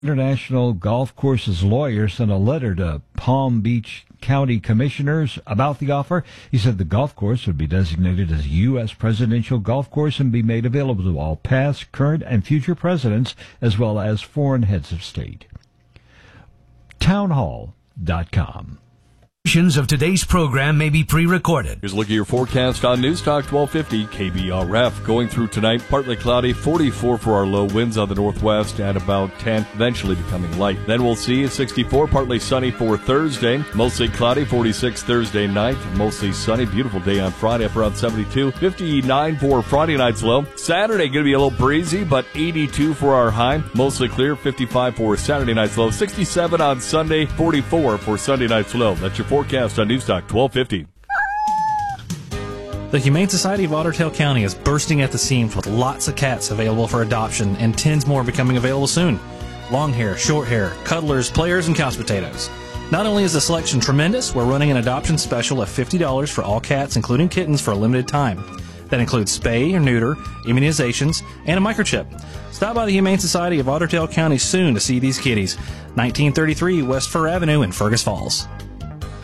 International Golf Courses lawyer sent a letter to Palm Beach County commissioners about the offer. He said the golf course would be designated as a U.S. presidential golf course and be made available to all past, current, and future presidents, as well as foreign heads of state. Townhall.com. Of today's program may be pre-recorded. Here's a look at your forecast on Newstalk 1250 KBRF. Going through tonight, partly cloudy, 44 for our low, winds on the northwest at about 10, eventually becoming light. Then we'll see 64, partly sunny for Thursday, mostly cloudy, 46 Thursday night, mostly sunny, beautiful day on Friday, up around 72, 59 for Friday night's low. Saturday going to be a little breezy, but 82 for our high, mostly clear, 55 for Saturday night's low, 67 on Sunday, 44 for Sunday night's low. That's your forecast on Newstalk 1250. The Humane Society of Otter Tail County is bursting at the seams with lots of cats available for adoption and tens more becoming available soon. Long hair, short hair, cuddlers, players, and couch potatoes. Not only is the selection tremendous, we're running an adoption special of $50 for all cats, including kittens, for a limited time. That includes spay or neuter, immunizations, and a microchip. Stop by the Humane Society of Otter Tail County soon to see these kitties. 1933 West Fur Avenue in Fergus Falls.